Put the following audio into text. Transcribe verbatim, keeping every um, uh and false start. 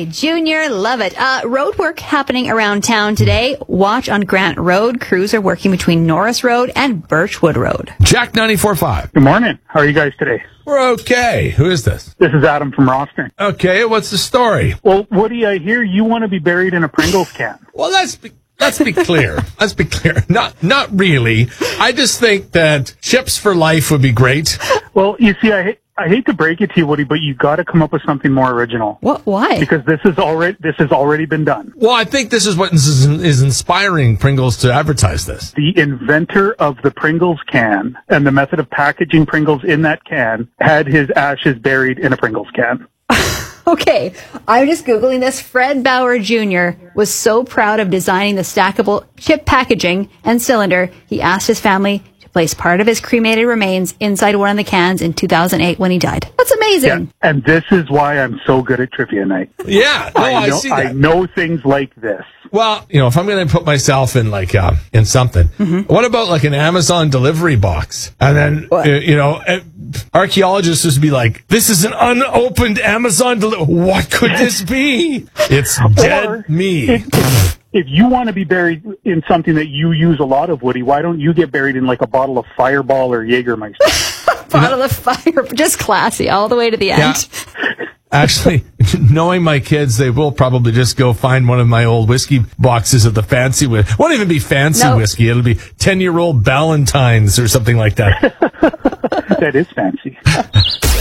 Okay, Junior, love it. Uh, road work happening around town today. Watch on Grant Road. Crews are working between Norris Road and Birchwood Road. Jack ninety-four point five. Good morning. How are you guys today? We're okay. Who is this? This is Adam from Rosthern. Okay, what's the story? Well, Woody, I hear you want to be buried in a Pringles can. Well, let's be, let's be clear. Let's be clear. Not not really. I just think that chips for life would be great. Well, you see, I, I hate to break it to you, Woody, but you got to come up with something more original. What? Why? Because this is already this has already been done. Well, I think this is what is, is inspiring Pringles to advertise this. The inventor of the Pringles can and the method of packaging Pringles in that can had his ashes buried in a Pringles can. Okay, I'm just Googling this. Fred Bauer Junior was so proud of designing the stackable chip packaging and cylinder, he asked his family to place part of his cremated remains inside one of the cans in two thousand eight when he died. That's amazing. Yeah, and this is why I'm so good at trivia night. Yeah, no, I, I know, see that. I know things like this. Well, you know, if I'm going to put myself in like uh, in something, mm-hmm. What about like an Amazon delivery box? And then uh, you know, uh, archaeologists would be like, "This is an unopened Amazon delivery. What could this be? It's dead or me." If, if, if you want to be buried in something that you use a lot of, Woody, why don't you get buried in like a bottle of Fireball or Jägermeister? Bottle of fire, just classy all the way to the end. Yeah. Actually, knowing my kids, they will probably just go find one of my old whiskey boxes of the fancy whiskey. Won't even be fancy nope. whiskey. It'll be ten-year-old Ballantines or something like that. That is fancy.